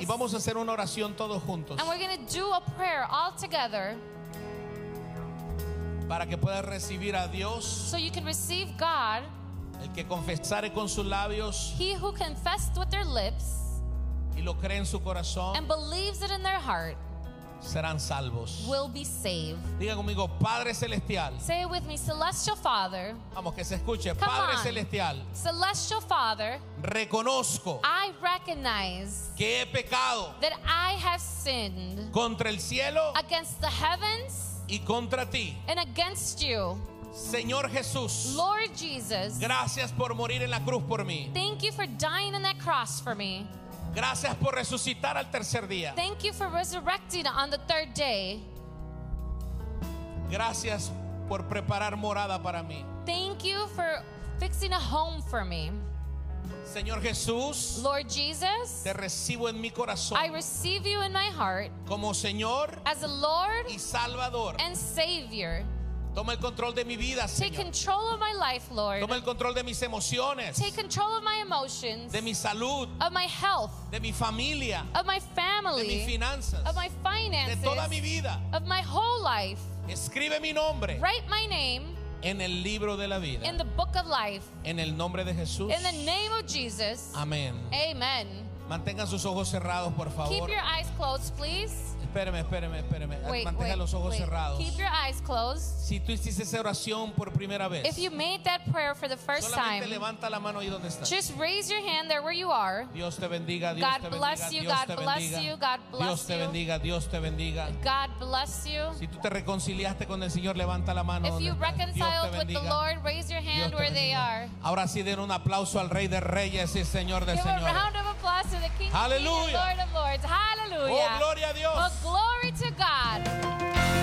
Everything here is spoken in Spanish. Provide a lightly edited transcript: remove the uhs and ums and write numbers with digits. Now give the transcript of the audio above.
vamos a hacer una oración todos juntos And we're going to do a prayer all together para que puedas recibir a Dios. so you can receive God. El que confesare con sus labios He who confessed with their lips y lo cree en su corazón and believes it in their heart serán salvos. will be saved. Diga conmigo, Padre Celestial. Say it with me. Celestial Father, Vamos, que se escuche. Come Padre on. Celestial, Celestial Father, reconozco I recognize que he pecado that I have sinned contra el cielo against the heavens y contra ti. and against you. Señor Jesús, Lord Jesus, gracias por morir en la cruz por mí. thank you for dying on that cross for me. Gracias por resucitar al tercer día. Thank you for resurrecting on the third day. Gracias por preparar morada para mí. Thank you for fixing a home for me. Señor Jesús, Lord Jesus, te recibo en mi corazón I receive you in my heart como Señor as a Lord y Salvador. and Savior. Toma el control de mi vida, Take Señor. control of my life, Lord. Toma el control de mis emociones, Take control of my emotions, de mi salud, of my health, de mi familia, of my de mis family, finanzas, of my de finances, toda mi vida. of my whole life. Escribe mi nombre Write my name en el libro de la vida. in the book of life. En el nombre de Jesús. In the name of Jesus. Amén. Amen. Mantengan sus ojos cerrados, por Keep favor. your eyes closed, please. Espéreme. Mantenga los ojos wait. cerrados. Keep your eyes closed. Si tú hiciste esa oración por primera vez, If you made that prayer for the first solamente time, levanta la mano ahí donde estás. just raise your hand there where you are. Dios te bendiga, Dios God te bless bendiga, you, Dios God te bless bendiga. you, God Dios bless te you. bendiga, Dios te bendiga. God bless you. Si tú te reconciliaste con el Señor, levanta la mano. If donde you estás. Dios te reconciled with the bendiga. Lord, raise your Dios hand te where they bendiga. are. Ahora sí den un aplauso al Rey de Reyes y Señor de Give a Señores. round of applause to the King of Kings and Aleluya. Lord of Lords. Oh, Hallelujah. gloria a Dios.